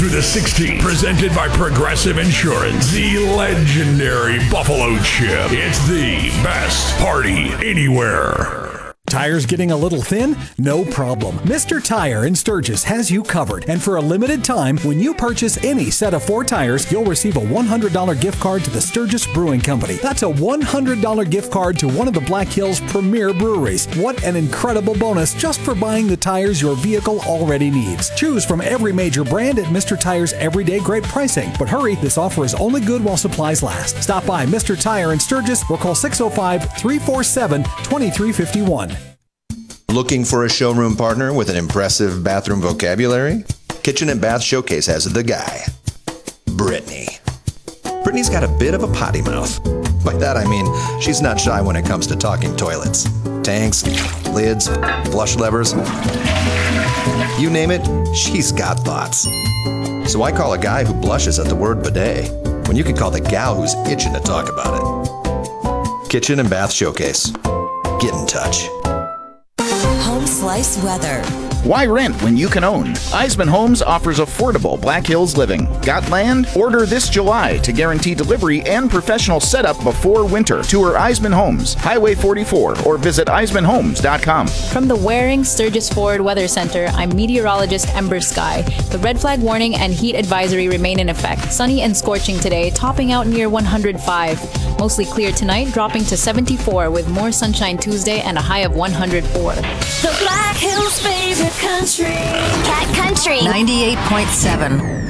To the 16, presented by Progressive Insurance, the legendary Buffalo Chip. It's the best party anywhere. Tires getting a little thin? No problem. Mr. Tire in Sturgis has you covered. And for a limited time, when you purchase any set of 4 tires, you'll receive a $100 gift card to the Sturgis Brewing Company. That's a $100 gift card to one of the Black Hills premier breweries. What an incredible bonus just for buying the tires your vehicle already needs. Choose from every major brand at Mr. Tire's everyday great pricing. But hurry, this offer is only good while supplies last. Stop by Mr. Tire in Sturgis or call 605-347-2351. Looking for a showroom partner with an impressive bathroom vocabulary? Kitchen and Bath Showcase has the guy, Brittany. Brittany's got a bit of a potty mouth. By that I mean she's not shy when it comes to talking toilets. Tanks, lids, flush levers. You name it, she's got thoughts. So I call a guy who blushes at the word bidet when you can call the gal who's itching to talk about it. Kitchen and Bath Showcase. Get in touch. Home Slice weather. Why rent when you can own? Eisman Homes offers affordable Black Hills living. Got land? Order this July to guarantee delivery and professional setup before winter. Tour Eisman Homes, Highway 44, or visit EismanHomes.com. From the Waring Sturgis Ford Weather Center, I'm meteorologist Ember Sky. The red flag warning and heat advisory remain in effect. Sunny and scorching today, topping out near 105. Mostly clear tonight, dropping to 74 with more sunshine Tuesday and a high of 104. The Black Hills favorite country. Cat Country 98.7.